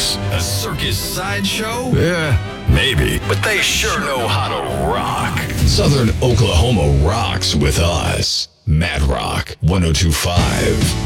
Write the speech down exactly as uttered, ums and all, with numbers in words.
this? A circus sideshow? Yeah, maybe. But they sure know how to rock. Southern Oklahoma rocks with us. Mad Rock one oh two point five.